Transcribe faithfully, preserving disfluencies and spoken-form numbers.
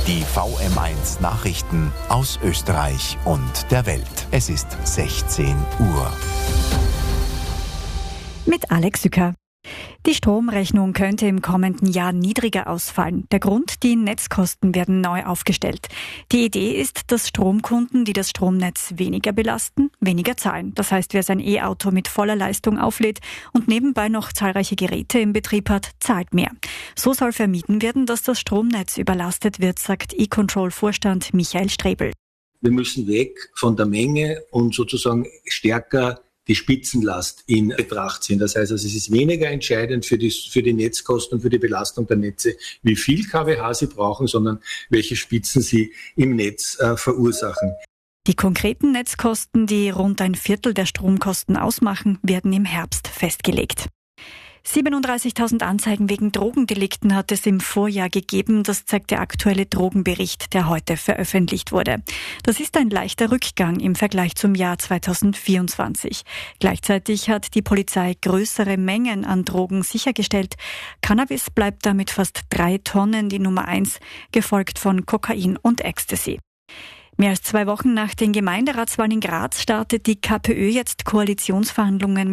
Die V M eins Nachrichten aus Österreich und der Welt. Es ist sechzehn Uhr. Mit Alex Sücker. Die Stromrechnung könnte im kommenden Jahr niedriger ausfallen. Der Grund, die Netzkosten werden neu aufgestellt. Die Idee ist, dass Stromkunden, die das Stromnetz weniger belasten, weniger zahlen. Das heißt, wer sein E-Auto mit voller Leistung auflädt und nebenbei noch zahlreiche Geräte im Betrieb hat, zahlt mehr. So soll vermieden werden, dass das Stromnetz überlastet wird, sagt E-Control-Vorstand Michael Strebel. Wir müssen weg von der Menge und sozusagen stärker die Spitzenlast in Betracht ziehen. Das heißt, also es ist weniger entscheidend für die, für die Netzkosten und für die Belastung der Netze, wie viel kWh sie brauchen, sondern welche Spitzen sie im Netz äh, verursachen. Die konkreten Netzkosten, die rund ein Viertel der Stromkosten ausmachen, werden im Herbst festgelegt. siebenunddreißigtausend Anzeigen wegen Drogendelikten hat es im Vorjahr gegeben. Das zeigt der aktuelle Drogenbericht, der heute veröffentlicht wurde. Das ist ein leichter Rückgang im Vergleich zum Jahr zweitausendvierundzwanzig. Gleichzeitig hat die Polizei größere Mengen an Drogen sichergestellt. Cannabis bleibt damit fast drei Tonnen die Nummer eins, gefolgt von Kokain und Ecstasy. Mehr als zwei Wochen nach den Gemeinderatswahlen in Graz startet die KPÖ jetzt Koalitionsverhandlungen